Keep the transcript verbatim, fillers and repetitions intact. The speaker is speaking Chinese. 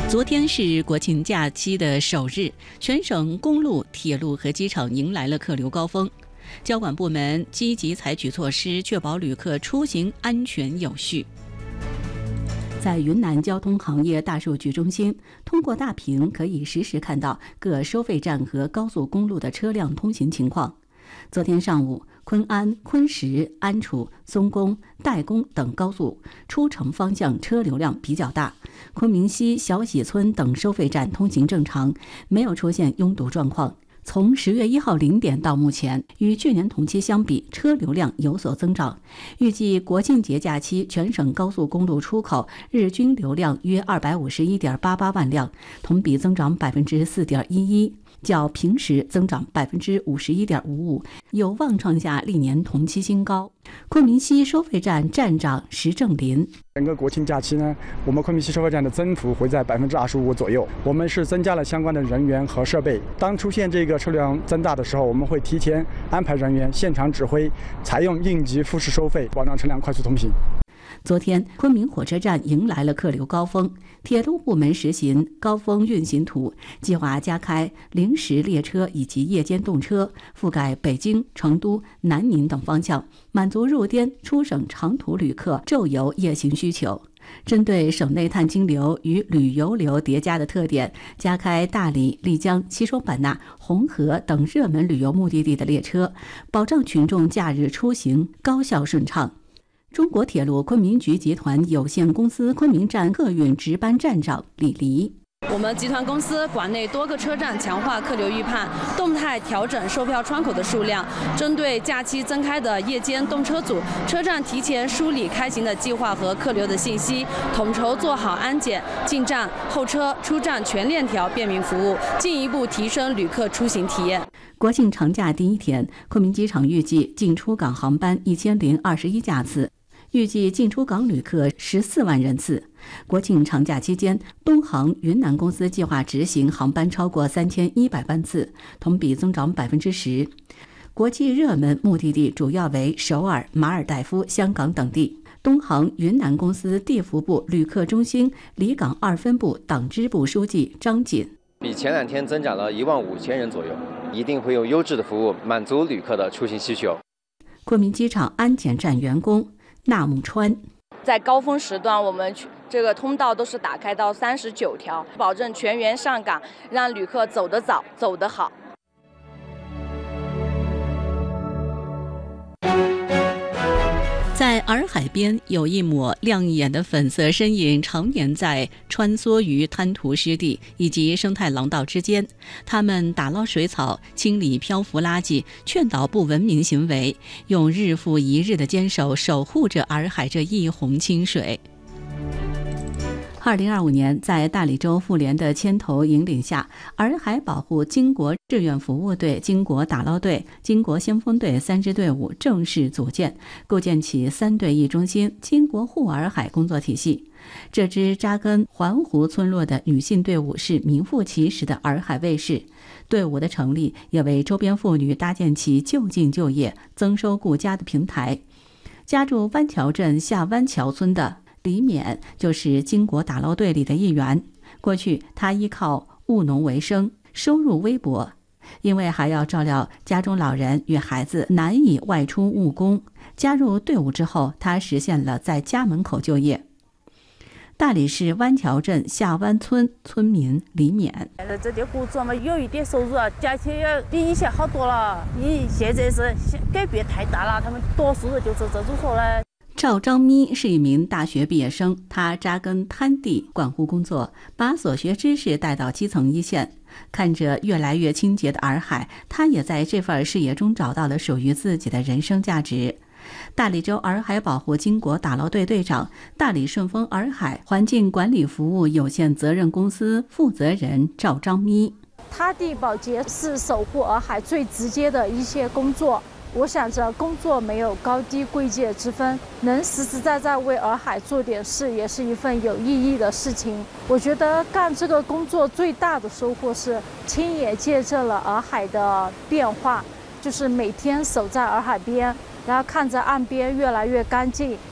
昨天是国庆假期的首日，全省公路、铁路和机场迎来了客流高峰。交管部门积极采取措施，确保旅客出行安全有序。在云南交通行业大数据中心，通过大屏可以实时看到各收费站和高速公路的车辆通行情况。昨天上午，昆安、昆石、安楚、松宫、代工等高速出城方向车流量比较大，昆明西、小喜村等收费站通行正常，没有出现拥堵状况。从十月一号零点到目前，与去年同期相比，车流量有所增长。预计国庆节假期全省高速公路出口日均流量约二百五十一点八八万辆，同比增长百分之四点一一。较平时增长百分之五十一点五五，有望创下历年同期新高。昆明西收费站站长石正林： 整个国庆假期呢，我们昆明西收费站的增幅会在百分之二十五左右。我们是增加了相关的人员和设备。当出现这个车辆增大的时候，我们会提前安排人员现场指挥，采用应急复式收费，保障车辆快速通行。 昨天，昆明火车站迎来了客流高峰。铁路部门实行高峰运行图，计划加开临时列车以及夜间动车，覆盖北京、成都、南宁等方向，满足入滇出省长途旅客昼游夜行需求。针对省内碳经流与旅游流叠加的特点，加开大理、丽江、西双版纳、红河等热门旅游目的地的列车，保障群众假日出行高效顺畅。中国铁路昆明局集团有限公司昆明站客运值班站长李黎： 我们集团公司馆内多个车站强化客流预判，动态调整售票窗口的数量，针对假期增开的夜间动车组，车站提前梳理开行的计划和客流的信息，统筹做好安检、进站、候车、出站全链条便民服务，进一步提升旅客出行体验。 国庆长假第一天，昆明机场预计进出港航班一千零二十一架次。预计进出港旅客十四万人次。国庆长假期间，东航云南公司计划执行航班超过三千一百班次，同比增长百分之十。国际热门目的地主要为首尔、马尔代夫、香港等地。东航云南公司地服部旅客中心离港二分部党支部书记张锦： 比前两天增长了一万五千人左右，一定会有优质的服务满足旅客的出行需求。 昆明机场安检站员工纳木川： 在高峰时段，我们这个通道都是打开到三十九条，保证全员上岗，让旅客走得早，走得好。 在洱海边有一抹亮眼的粉色身影，常年在穿梭于滩涂湿地以及生态廊道之间。他们打捞水草，清理漂浮垃圾，劝导不文明行为，用日复一日的坚守守护着洱海这一泓清水。二零二五年，在大理州妇联的牵头引领下，洱海保护巾帼志愿服务队、巾帼打捞队、巾帼先锋队三支队伍正式组建，构建起三队一中心、巾帼护洱海工作体系。这支扎根环湖村落的女性队伍是名副其实的洱海卫士。队伍的成立也为周边妇女搭建起就近就业、增收顾家的平台。家住湾桥镇下湾桥村的李勉就是巾帼打捞队里的一员。过去他依靠务农为生，收入微薄，因为还要照料家中老人与孩子，难以外出务工。加入队伍之后，他实现了在家门口就业。大理市湾桥镇下湾村村民李勉： 这点工作嘛，有一点收入啊，价钱要比以前好多了。你现在是改变太大了，他们多数人就是这种说呢。 赵张咪是一名大学毕业生，他扎根滩地管护工作，把所学知识带到基层一线。看着越来越清洁的洱海，他也在这份事业中找到了属于自己的人生价值。大理州洱海保护巾帼打捞队队长、大理顺丰洱海环境管理服务有限责任公司负责人赵张咪： 滩地保洁是守护洱海最直接的一些工作。我想着工作没有高低贵贱之分，能实实在在为洱海做点事，也是一份有意义的事情。我觉得干这个工作最大的收获是亲眼见证了洱海的变化，就是每天守在洱海边，然后看着岸边越来越干净。